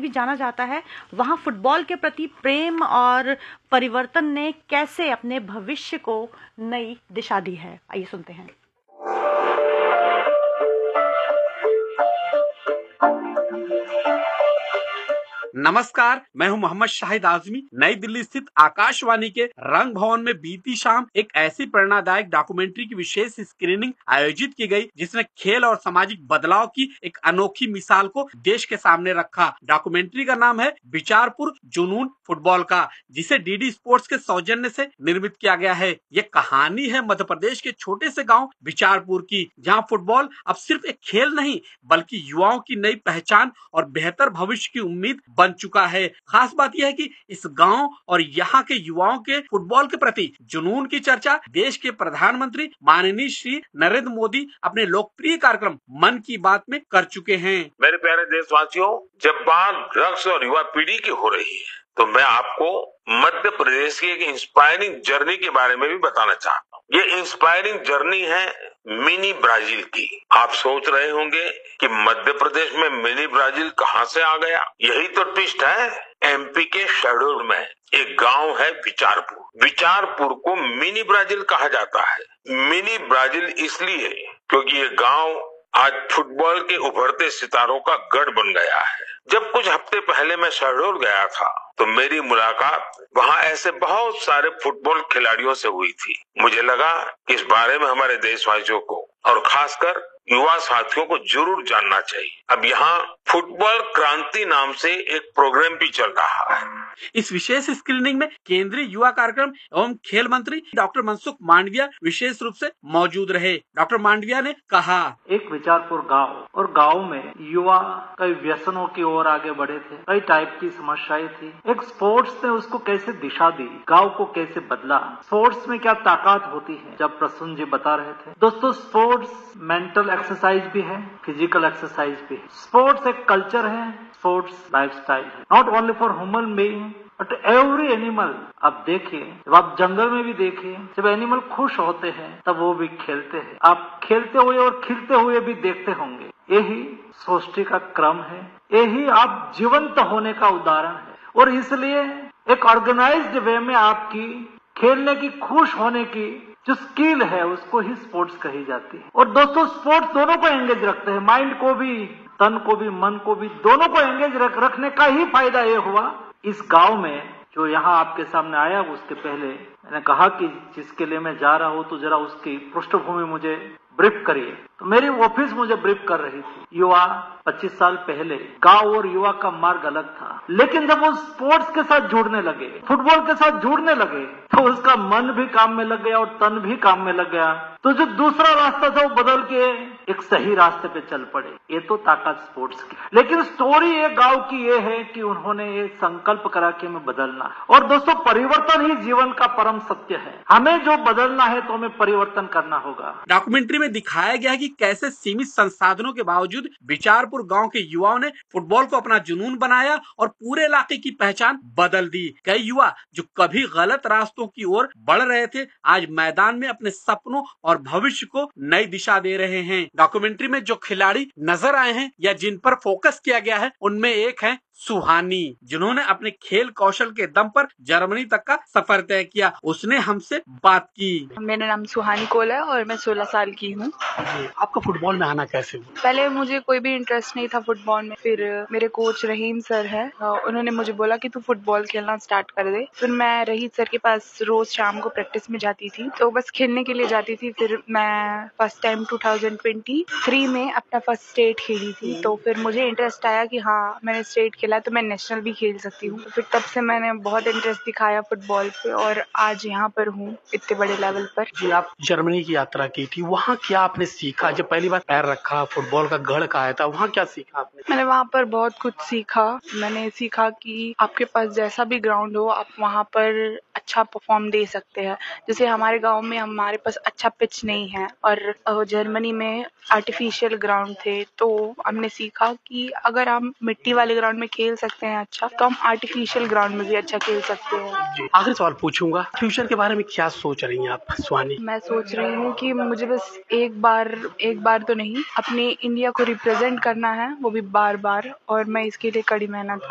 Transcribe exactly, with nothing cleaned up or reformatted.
भी जाना जाता है, वहाँ फुटबॉल के प्रति प्रेम और परिवर्तन ने कैसे अपने भविष्य को नई दिशा दी है। आइए सुनते हैं। नमस्कार, मैं हूं मोहम्मद शाहिद आजमी। नई दिल्ली स्थित आकाशवाणी के रंग भवन में बीती शाम एक ऐसी प्रेरणादायक डॉक्यूमेंट्री की विशेष स्क्रीनिंग आयोजित की गई जिसने खेल और सामाजिक बदलाव की एक अनोखी मिसाल को देश के सामने रखा। डॉक्यूमेंट्री का नाम है बिचारपुर जुनून फुटबॉल का, जिसे डीडी स्पोर्ट्स के सौजन्य से निर्मित किया गया है। ये कहानी है मध्य प्रदेश के छोटे से गाँव बिचारपुर की, जहाँ फुटबॉल अब सिर्फ एक खेल नहीं बल्कि युवाओं की नई पहचान और बेहतर भविष्य की उम्मीद बन चुका है। खास बात यह है कि इस गांव और यहाँ के युवाओं के फुटबॉल के प्रति जुनून की चर्चा देश के प्रधानमंत्री माननीय श्री नरेंद्र मोदी अपने लोकप्रिय कार्यक्रम मन की बात में कर चुके हैं। मेरे प्यारे देशवासियों, जब बात ड्रग्स और युवा पीढ़ी की हो रही है तो मैं आपको मध्य प्रदेश की एक इंस्पायरिंग जर्नी के बारे में भी बताना चाहता हूँ। ये इंस्पायरिंग जर्नी है मिनी ब्राजील की। आप सोच रहे होंगे कि मध्य प्रदेश में मिनी ब्राजील कहाँ से आ गया। यही तो ट्विस्ट है। एमपी के शहडोल में एक गांव है बिचारपुर। बिचारपुर को मिनी ब्राजील कहा जाता है। मिनी ब्राजील इसलिए क्योंकि ये गांव आज फुटबॉल के उभरते सितारों का गढ़ बन गया है। जब कुछ हफ्ते पहले मैं शहडोल गया था तो मेरी मुलाकात वहाँ ऐसे बहुत सारे फुटबॉल खिलाड़ियों से हुई थी। मुझे लगा कि इस बारे में हमारे देशवासियों को और खासकर युवा साथियों को जरूर जानना चाहिए। अब यहाँ फुटबॉल क्रांति नाम से एक प्रोग्राम भी चल रहा है। इस विशेष स्क्रीनिंग में केंद्रीय युवा कार्यक्रम एवं खेल मंत्री डॉक्टर मनसुख मांडविया विशेष रूप से मौजूद रहे। डॉक्टर मांडविया ने कहा, एक बिचारपुर गांव और गांव में युवा कई व्यसनों की ओर आगे बढ़े थे, कई टाइप की समस्याएं थी। एक स्पोर्ट्स ने उसको कैसे दिशा दी, गांव को कैसे बदला, स्पोर्ट्स में क्या ताकत होती है, जब प्रसून जी बता रहे थे। दोस्तों, स्पोर्ट्स मेंटल एक्सरसाइज भी है, फिजिकल एक्सरसाइज भी है। स्पोर्ट्स एक कल्चर है, स्पोर्ट्स लाइफस्टाइल है, not only for human being but every animal. आप देखिए, जब आप जंगल में भी देखिए, जब एनिमल खुश होते हैं तब वो भी खेलते हैं। आप खेलते हुए और खिलते हुए भी देखते होंगे। यही सृष्टि का क्रम है, यही आप जीवंत होने का उदाहरण है। और इसलिए एक ऑर्गेनाइज्ड वे में आपकी खेलने की, खुश होने की जो स्किल है उसको ही स्पोर्ट्स कही जाती है। और दोस्तों, स्पोर्ट्स दोनों को एंगेज रखते हैं, माइंड को भी, तन को भी, मन को भी, दोनों को एंगेज रख, रखने का ही फायदा ये हुआ। इस गांव में जो यहाँ आपके सामने आया, उसके पहले मैंने कहा कि जिसके लिए मैं जा रहा हूँ तो जरा उसकी पृष्ठभूमि मुझे ब्रीफ करिए। तो मेरी ऑफिस मुझे ब्रीफ कर रही थी। युवा पच्चीस साल पहले गांव और युवा का मार्ग अलग था, लेकिन जब वो स्पोर्ट्स के साथ जुड़ने लगे, फुटबॉल के साथ जुड़ने लगे, तो उसका मन भी काम में लग गया और तन भी काम में लग गया। तो जो दूसरा रास्ता था वो बदल के एक सही रास्ते पे चल पड़े। ये तो ताकत स्पोर्ट्स की। लेकिन स्टोरी ये गांव की ये है कि उन्होंने ये संकल्प करा कि हमें बदलना। और दोस्तों, परिवर्तन ही जीवन का परम सत्य है। हमें जो बदलना है तो हमें परिवर्तन करना होगा। डॉक्यूमेंट्री में दिखाया गया है कि कैसे सीमित संसाधनों के बावजूद बिचारपुर गांव के युवाओं ने फुटबॉल को अपना जुनून बनाया और पूरे इलाके की पहचान बदल दी। कई युवा जो कभी गलत रास्तों की ओर बढ़ रहे थे, आज मैदान में अपने सपनों और भविष्य को नई दिशा दे रहे हैं। डॉक्यूमेंट्री में जो खिलाड़ी नजर आए हैं या जिन पर फोकस किया गया है, उनमें एक है सुहानी, जिन्होंने अपने खेल कौशल के दम पर जर्मनी तक का सफर तय किया। उसने हमसे बात की। मेरा नाम सुहानी कोल है और मैं सोलह साल की हूँ। आपका फुटबॉल में आना कैसे हुआ? पहले मुझे कोई भी इंटरेस्ट नहीं था फुटबॉल में। फिर मेरे कोच रहीम सर है, उन्होंने मुझे बोला कि तू फुटबॉल खेलना स्टार्ट कर दे। फिर मैं रहीम सर के पास रोज शाम को प्रैक्टिस में जाती थी, तो बस खेलने के लिए जाती थी। फिर मैं first time two thousand twenty three में अपना फर्स्ट स्टेट खेली थी। तो फिर मुझे इंटरेस्ट आया कि हाँ, मैंने स्टेट खेला तो मैं नेशनल भी खेल सकती हूँ। फिर तब से मैंने बहुत इंटरेस्ट दिखाया फुटबॉल पे और आज यहाँ पर हूँ इतने बड़े लेवल पर। जी, आप जर्मनी की यात्रा की थी, वहाँ क्या आपने सीखा? जब पहली बार पैर रखा, फुटबॉल का गढ़ कहा था, वहाँ क्या सीखा आपने? मैंने वहाँ पर बहुत कुछ सीखा। मैंने सीखा कि आपके पास जैसा भी ग्राउंड हो, आप वहाँ पर अच्छा परफॉर्म दे सकते हैं। जैसे हमारे गांव में हमारे पास अच्छा पिच नहीं है और जर्मनी में आर्टिफिशियल ग्राउंड थे, तो हमने सीखा कि अगर हम मिट्टी वाले ग्राउंड में खेल सकते हैं अच्छा, तो हम आर्टिफिशियल ग्राउंड में भी अच्छा खेल सकते हैं। आखिरी सवाल पूछूंगा, फ्यूचर के बारे में क्या सोच रही हैं आप सुहानी? मैं सोच रही हूँ कि मुझे बस एक बार एक बार तो नहीं, अपने इंडिया को रिप्रेजेंट करना है, वो भी बार बार, और मैं इसके लिए कड़ी मेहनत